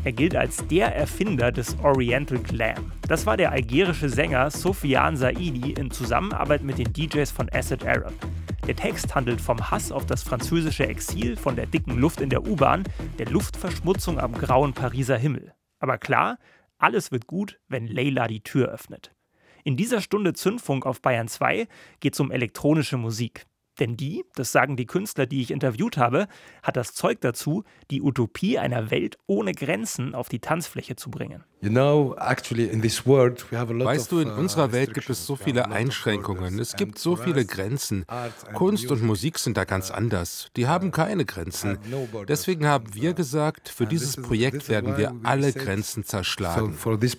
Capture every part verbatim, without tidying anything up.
Er gilt als der Erfinder des Oriental Glam. Das war der algerische Sänger Soufiane Saidi in Zusammenarbeit mit den D Js von Acid Arab. Der Text handelt vom Hass auf das französische Exil, von der dicken Luft in der U-Bahn, der Luftverschmutzung am grauen Pariser Himmel. Aber klar, alles wird gut, wenn Leila die Tür öffnet. In dieser Stunde Zündfunk auf Bayern zwei geht es um elektronische Musik. Denn die, das sagen die Künstler, die ich interviewt habe, hat das Zeug dazu, die Utopie einer Welt ohne Grenzen auf die Tanzfläche zu bringen. Weißt du, in unserer Welt gibt es so viele Einschränkungen, es gibt so viele Grenzen. Kunst und Musik sind da ganz anders. Die haben keine Grenzen. Deswegen haben wir gesagt, für dieses Projekt werden wir alle Grenzen zerschlagen.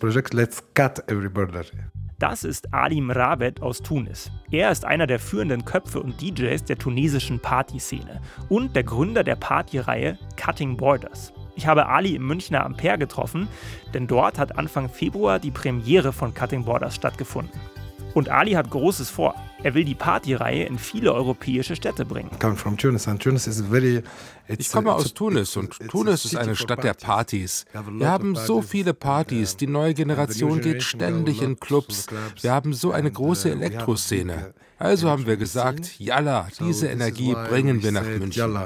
Das ist Ali Mrabet aus Tunis. Er ist einer der führenden Köpfe und D Js der tunesischen Partyszene und der Gründer der Partyreihe Cutting Borders. Ich habe Ali im Münchner Ampere getroffen, denn dort hat Anfang Februar die Premiere von Cutting Borders stattgefunden. Und Ali hat Großes vor. Er will die Partyreihe in viele europäische Städte bringen. Ich komme aus Tunis und Tunis ist eine Stadt der Partys. Wir haben so viele Partys, die neue Generation geht ständig in Clubs. Wir haben so eine große Elektroszene. Also haben wir gesagt, yalla, diese Energie bringen wir nach München.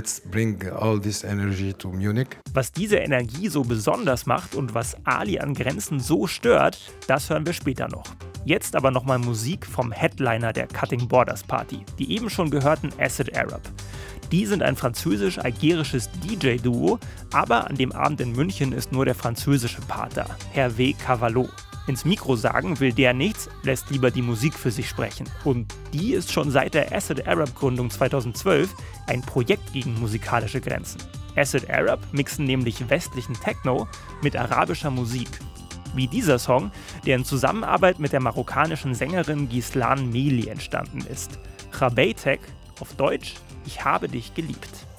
Was diese Energie so besonders macht und was Ali an Grenzen so stört, das hören wir später noch. Jetzt aber nochmal Musik vom Headliner der Cutting Borders Party, die eben schon gehörten Acid Arab. Die sind ein französisch-algerisches D J-Duo, aber an dem Abend in München ist nur der französische Part da, Hervé Cavallo. Ins Mikro sagen will der nichts, lässt lieber die Musik für sich sprechen. Und die ist schon seit der Acid Arab Gründung zweitausendzwölf ein Projekt gegen musikalische Grenzen. Acid Arab mixen nämlich westlichen Techno mit arabischer Musik. Wie dieser Song, der in Zusammenarbeit mit der marokkanischen Sängerin Gislan Meli entstanden ist. Rabeitek, auf Deutsch, ich habe dich geliebt.